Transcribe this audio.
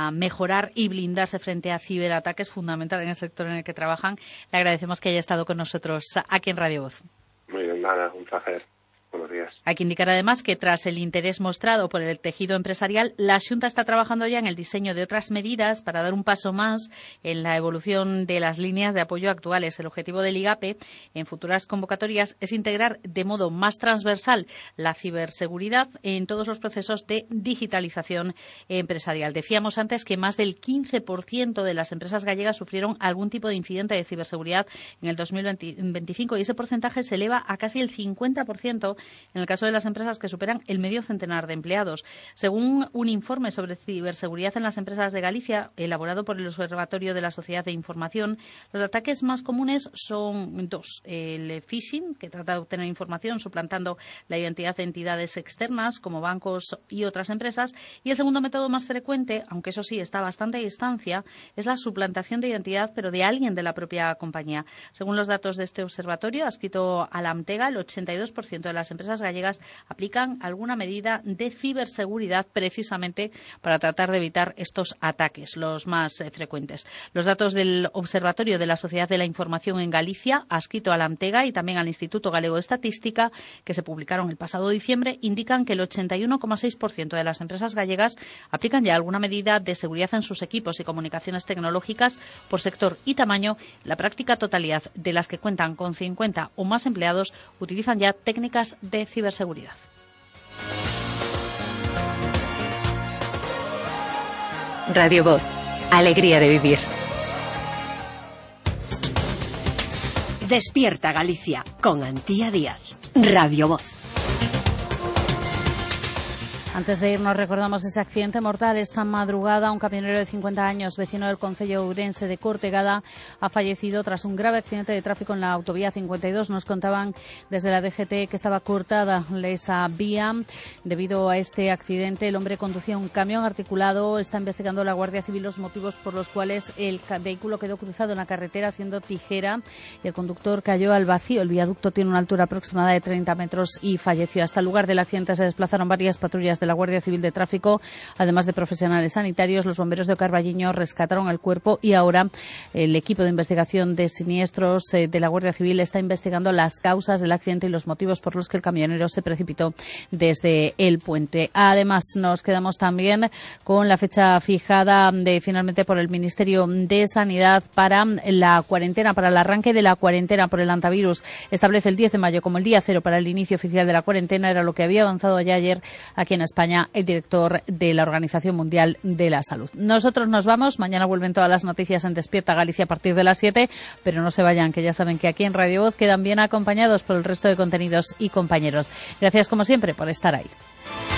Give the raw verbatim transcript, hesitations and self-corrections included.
para mejorar y blindarse frente a ciberataques, fundamental en el sector en el que trabajan. Le agradecemos que haya estado con nosotros aquí en Radio Voz. Muy bien, nada, un placer. Buenos días. Hay que indicar además que tras el interés mostrado por el tejido empresarial, la Xunta está trabajando ya en el diseño de otras medidas para dar un paso más en la evolución de las líneas de apoyo actuales. El objetivo del IGAPE en futuras convocatorias es integrar de modo más transversal la ciberseguridad en todos los procesos de digitalización empresarial. Decíamos antes que más del quince por ciento de las empresas gallegas sufrieron algún tipo de incidente de ciberseguridad en el dos mil veinticinco y ese porcentaje se eleva a casi el cincuenta por ciento en el caso de las empresas que superan el medio centenar de empleados. Según un informe sobre ciberseguridad en las empresas de Galicia, elaborado por el Observatorio de la Sociedad de Información, los ataques más comunes son dos. El phishing, que trata de obtener información suplantando la identidad de entidades externas, como bancos y otras empresas. Y el segundo método más frecuente, aunque eso sí está a bastante distancia, es la suplantación de identidad, pero de alguien de la propia compañía. Según los datos de este observatorio, adscrito a la Amtega, el ochenta y dos por ciento de las empresas gallegas aplican alguna medida de ciberseguridad precisamente para tratar de evitar estos ataques, los más eh, frecuentes. Los datos del Observatorio de la Sociedad de la Información en Galicia, adscrito a la Amtega y también al Instituto Galego de Estadística, que se publicaron el pasado diciembre, indican que el ochenta y uno coma seis por ciento de las empresas gallegas aplican ya alguna medida de seguridad en sus equipos y comunicaciones tecnológicas por sector y tamaño. La práctica totalidad de las que cuentan con cincuenta o más empleados utilizan ya técnicas de ciberseguridad. Radio Voz, alegría de vivir. Despierta Galicia con Antía Díaz. Radio Voz. Antes de irnos, recordamos ese accidente mortal esta madrugada. Un camionero de cincuenta años, vecino del concello ourense de Cortegada, ha fallecido tras un grave accidente de tráfico en la autovía cincuenta y dos. Nos contaban desde la D G T que estaba cortada esa vía. Debido a este accidente, el hombre conducía un camión articulado. Está investigando la Guardia Civil los motivos por los cuales el vehículo quedó cruzado en la carretera haciendo tijera y el conductor cayó al vacío. El viaducto tiene una altura aproximada de treinta metros y falleció. Hasta el lugar del accidente se desplazaron varias patrullas de la Guardia Civil de Tráfico, además de profesionales sanitarios. Los bomberos de Ocarballiño rescataron el cuerpo y ahora el equipo de investigación de siniestros eh, de la Guardia Civil está investigando las causas del accidente y los motivos por los que el camionero se precipitó desde el puente. Además, nos quedamos también con la fecha fijada de finalmente por el Ministerio de Sanidad para la cuarentena, para el arranque de la cuarentena por el hantavirus. Establece el diez de mayo como el día cero para el inicio oficial de la cuarentena. Era lo que había avanzado ya ayer aquí en España el director de la Organización Mundial de la Salud. Nosotros nos vamos. Mañana vuelven todas las noticias en Despierta Galicia a partir de las siete, pero no se vayan, que ya saben que aquí en Radio Voz quedan bien acompañados por el resto de contenidos y compañeros. Gracias, como siempre, por estar ahí.